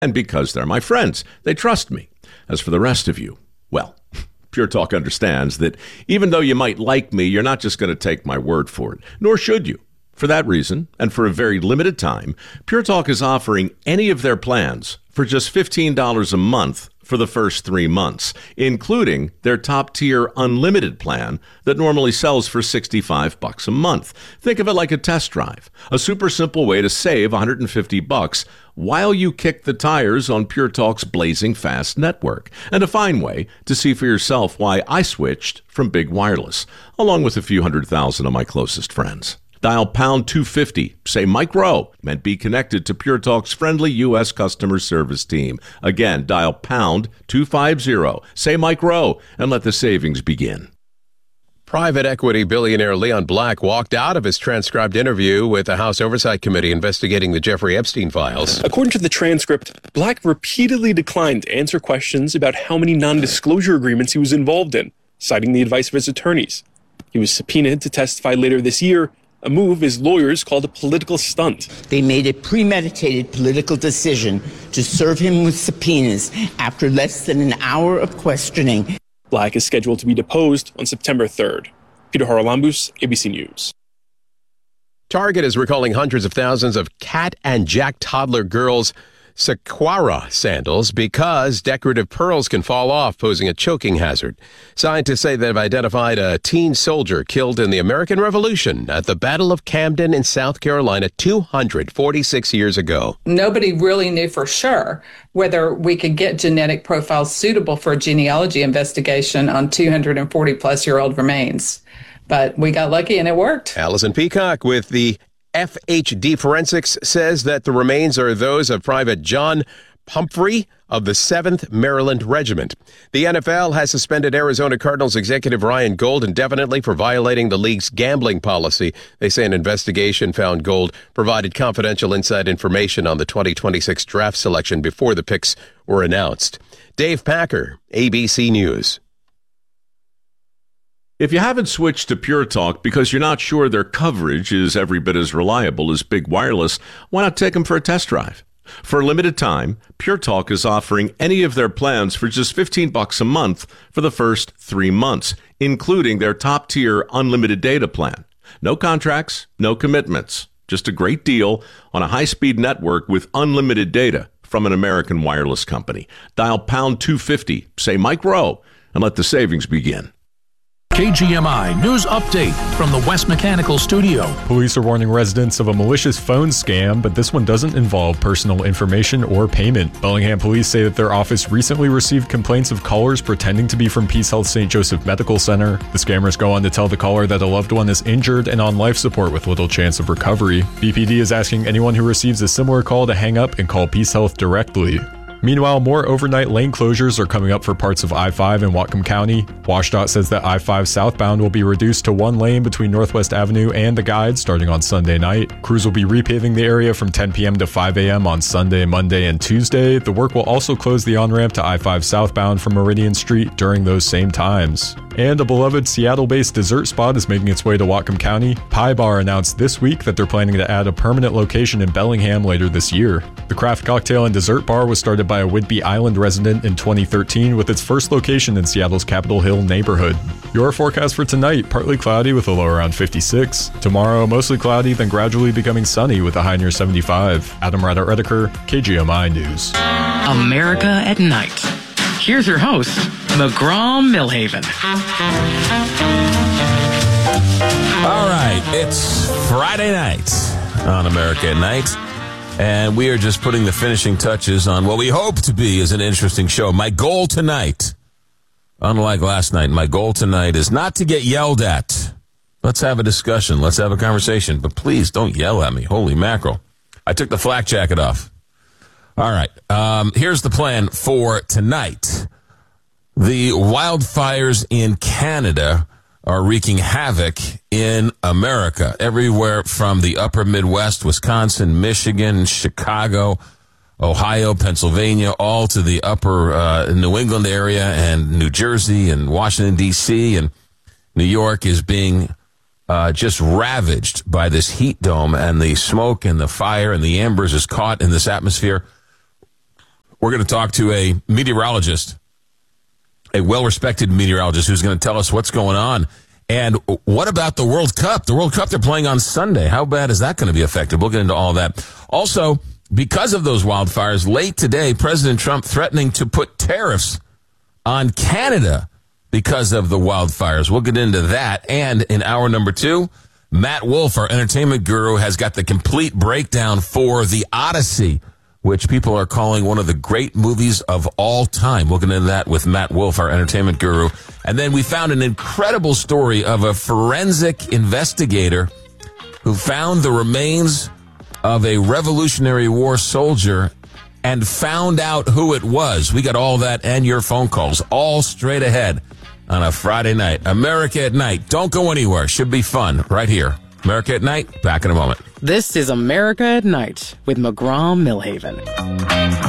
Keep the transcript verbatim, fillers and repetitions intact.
And because they're my friends, they trust me. As for the rest of you, well, Pure Talk understands that even though you might like me, you're not just going to take my word for it, nor should you. For that reason, and for a very limited time, Pure Talk is offering any of their plans for just fifteen dollars a month for the first three months, including their top-tier unlimited plan that normally sells for sixty-five bucks a month. Think of it like a test drive, a super simple way to save one hundred fifty bucks while you kick the tires on Pure Talk's blazing fast network, and a fine way to see for yourself why I switched from Big Wireless, along with a few hundred thousand of my closest friends. Dial pound two fifty, say Mike Rowe, and be connected to Pure Talk's friendly U S customer service team. Again, dial pound two fifty, say Mike Rowe, and let the savings begin. Private equity billionaire Leon Black walked out of his transcribed interview with the House Oversight Committee investigating the Jeffrey Epstein files. According to the transcript, Black repeatedly declined to answer questions about how many non-disclosure agreements he was involved in, citing the advice of his attorneys. He was subpoenaed to testify later this year, a move his lawyers called a political stunt. They made a premeditated political decision to serve him with subpoenas after less than an hour of questioning. Black is scheduled to be deposed on September third. Peter Haralambous, A B C News. Target is recalling hundreds of thousands of Cat and Jack toddler girls' Sequara sandals because decorative pearls can fall off, posing a choking hazard. Scientists say they've identified a teen soldier killed in the American Revolution at the Battle of Camden in South Carolina two hundred forty-six years ago. Nobody really knew for sure whether we could get genetic profiles suitable for a genealogy investigation on two hundred forty plus year old remains. But we got lucky and it worked. Allison Peacock with the F H D Forensics says that the remains are those of Private John Pumphrey of the seventh Maryland Regiment. The N F L has suspended Arizona Cardinals executive Ryan Gold indefinitely for violating the league's gambling policy. They say an investigation found Gold provided confidential inside information on the twenty twenty-six draft selection before the picks were announced. Dave Packer, A B C News. If you haven't switched to Pure Talk because you're not sure their coverage is every bit as reliable as Big Wireless, why not take them for a test drive? For a limited time, Pure Talk is offering any of their plans for just fifteen bucks a month for the first three months, including their top-tier unlimited data plan. No contracts, no commitments, just a great deal on a high-speed network with unlimited data from an American wireless company. Dial pound two fifty, say Mike Rowe, and let the savings begin. K G M I News Update from the West Mechanical Studio. Police are warning residents of a malicious phone scam, but this one doesn't involve personal information or payment. Bellingham police say that their office recently received complaints of callers pretending to be from Peace Health Saint Joseph Medical Center. The scammers go on to tell the caller that a loved one is injured and on life support with little chance of recovery. B P D is asking anyone who receives a similar call to hang up and call Peace Health directly. Meanwhile, more overnight lane closures are coming up for parts of I five in Whatcom County. WashDOT says that I five southbound will be reduced to one lane between Northwest Avenue and the Guide starting on Sunday night. Crews will be repaving the area from ten p.m. to five a.m. on Sunday, Monday, and Tuesday. The work will also close the on-ramp to I five southbound from Meridian Street during those same times. And a beloved Seattle-based dessert spot is making its way to Whatcom County. Pie Bar announced this week that they're planning to add a permanent location in Bellingham later this year. The craft cocktail and dessert bar was started by a Whidbey Island resident in twenty thirteen with its first location in Seattle's Capitol Hill neighborhood. Your forecast for tonight, partly cloudy with a low around fifty-six. Tomorrow, mostly cloudy, then gradually becoming sunny with a high near seventy-five. Adam Ryder-Rediker, K G M I News. America at Night. Here's your host, McGraw Millhaven. All right, it's Friday night on America at Night, and we are just putting the finishing touches on what we hope to be is an interesting show. My goal tonight, unlike last night, my goal tonight is not to get yelled at. Let's have a discussion. Let's have a conversation, but please don't yell at me. Holy mackerel. I took the flak jacket off. All right, um, here's the plan for tonight. The wildfires in Canada are wreaking havoc in America, everywhere from the upper Midwest, Wisconsin, Michigan, Chicago, Ohio, Pennsylvania, all to the upper uh, New England area and New Jersey and Washington, D C, and New York is being uh, just ravaged by this heat dome, and the smoke and the fire and the embers is caught in this atmosphere. we're going to talk to a meteorologist, a well-respected meteorologist who's going to tell us what's going on. And what about the World Cup? The World Cup they're playing on Sunday. How bad is that going to be affected? We'll get into all that. Also, because of those wildfires, late today, President Trump threatening to put tariffs on Canada because of the wildfires. We'll get into that. And in hour number two, Matt Wolf, our entertainment guru, has got the complete breakdown for The Odyssey, which people are calling one of the great movies of all time. We'll get into that with Matt Wolf, our entertainment guru. And then we found an incredible story of a forensic investigator who found the remains of a Revolutionary War soldier and found out who it was. We got all that and your phone calls all straight ahead on a Friday night. America at Night. Don't go anywhere. Should be fun right here. America at Night. Back in a moment. This is America at Night with McGraw Millhaven.